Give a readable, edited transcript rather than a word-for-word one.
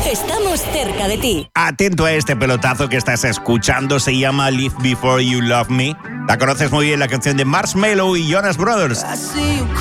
estamos cerca de ti. Atento a este pelotazo que estás escuchando, se llama Live Before You Love Me. La conoces muy bien, la canción de Marshmello y Jonas Brothers.